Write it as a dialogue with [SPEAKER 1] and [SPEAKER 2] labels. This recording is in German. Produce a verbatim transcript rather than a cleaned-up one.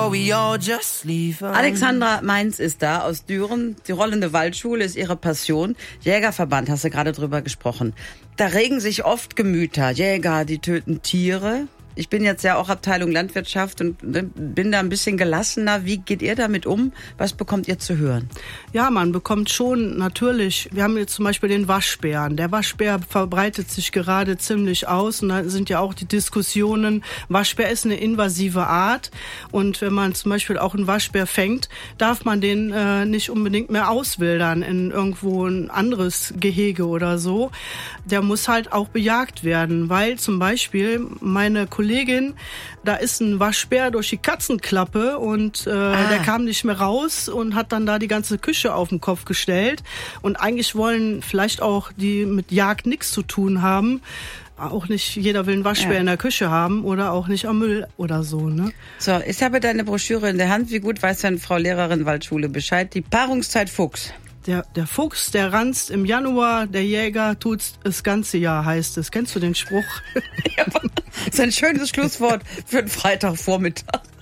[SPEAKER 1] before we all just leave.
[SPEAKER 2] Alexandra Mainz ist da aus Düren. Die rollende Waldschule ist ihre Passion. Jägerverband, hast du gerade drüber gesprochen. Da regen sich oft Gemüter. Jäger, die töten Tiere. Ich bin jetzt ja auch Abteilung Landwirtschaft und bin da ein bisschen gelassener. Wie geht ihr damit um? Was bekommt ihr zu hören?
[SPEAKER 3] Ja, man bekommt schon natürlich, wir haben jetzt zum Beispiel den Waschbären. Der Waschbär verbreitet sich gerade ziemlich aus und da sind ja auch die Diskussionen, Waschbär ist eine invasive Art und wenn man zum Beispiel auch einen Waschbär fängt, darf man den äh, nicht unbedingt mehr auswildern in irgendwo ein anderes Gehege oder so. Der muss halt auch bejagt werden, weil zum Beispiel meine Kollegin Kollegin, da ist ein Waschbär durch die Katzenklappe und äh, ah. der kam nicht mehr raus und hat dann da die ganze Küche auf den Kopf gestellt. Und eigentlich wollen vielleicht auch die mit Jagd nichts zu tun haben. Auch nicht jeder will einen Waschbär ja. in der Küche haben oder auch nicht am Müll oder so, ne?
[SPEAKER 2] So, ich habe deine Broschüre in der Hand. Wie gut weiß denn Frau Lehrerin Waldschule Bescheid? Die Paarungszeit Fuchs.
[SPEAKER 3] Der, der Fuchs, der ranzt im Januar, der Jäger tut's das ganze Jahr, heißt es. Kennst du den Spruch?
[SPEAKER 2] Ja, das ist ein schönes Schlusswort für einen Freitagvormittag.